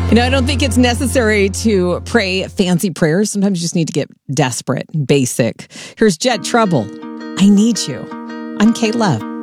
I don't think it's necessary to pray fancy prayers. Sometimes you just need to get desperate and basic. Here's Jet Trouble. I Need You. I'm Kate Love.